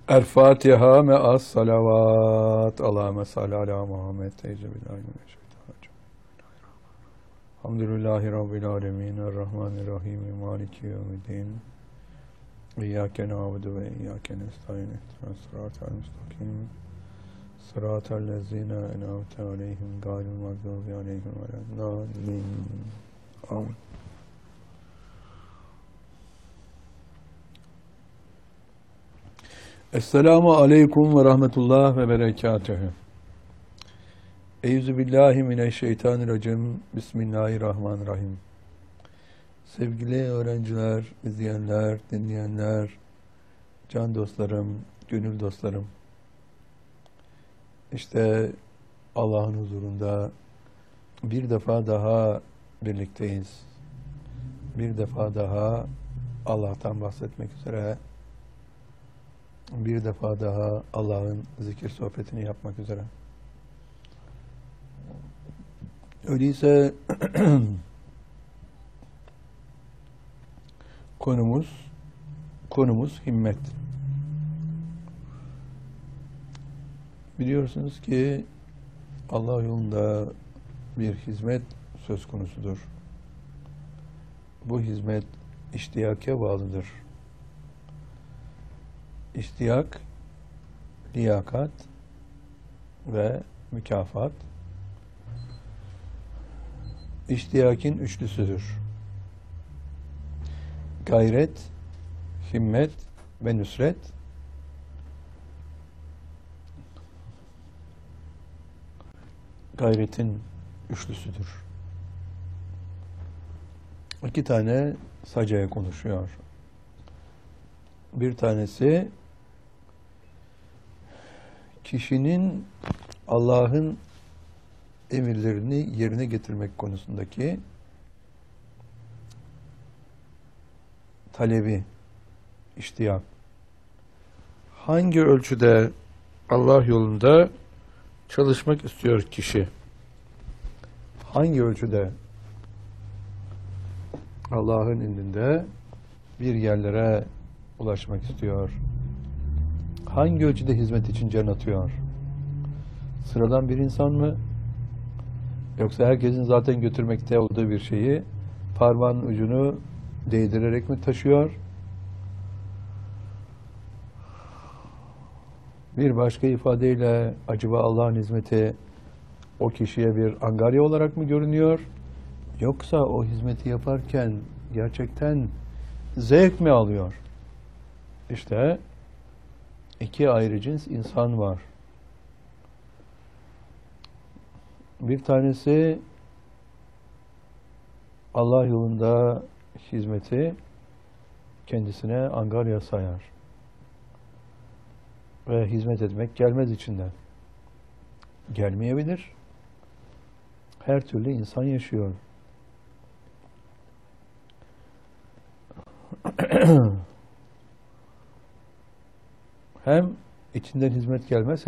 El Fatiha me'as salavat. Allahümme salli ala Muhammed. Teyzebillahi. Elhamdülillahi Rabbil alemin. Errahmanirrahim. Maliki yevmiddin. İyyâke na'budu ve iyyâke nestaîn. İhdinas sıratal müstakim. Sıratal lezîne en'amte aleyhim gâyril mağdûbi aleyhim veleddâllîn. Amin. Esselamu aleyküm ve rahmetullah ve berekatühü. Euzubillahimineşşeytanirracim. Bismillahirrahmanirrahim. Sevgili öğrenciler, izleyenler, dinleyenler, can dostlarım, gönül dostlarım. İşte Allah'ın huzurunda bir defa daha birlikteyiz. Bir defa daha Allah'tan bahsetmek üzere, bir defa daha Allah'ın zikir sohbetini yapmak üzere. Öyleyse konumuz himmet. Biliyorsunuz ki Allah yolunda bir hizmet söz konusudur. Bu hizmet iştiyaka bağlıdır. İştiyak, liyakat ve mükafat. İştiyakin üçlüsüdür. Gayret, himmet ve nusret. Gayretin üçlüsüdür. İki tane sacaya konuşuyor. Bir tanesi kişinin Allah'ın emirlerini yerine getirmek konusundaki talebi, iştiyak. Hangi ölçüde Allah yolunda çalışmak istiyor kişi? Hangi ölçüde Allah'ın indinde bir yerlere ulaşmak istiyor? Hangi ölçüde hizmet için can atıyor? Sıradan bir insan mı? Yoksa herkesin zaten götürmekte olduğu bir şeyi parmağın ucunu değdirerek mi taşıyor? Bir başka ifadeyle acaba Allah'ın hizmeti o kişiye bir angarya olarak mı görünüyor? Yoksa o hizmeti yaparken gerçekten zevk mi alıyor? İşte iki ayrı cins insan var. Bir tanesi Allah yolunda hizmeti kendisine angarya sayar. Ve hizmet etmek gelmez içinden. Gelmeyebilir. Her türlü insan yaşıyor. Hem içinden hizmet gelmez,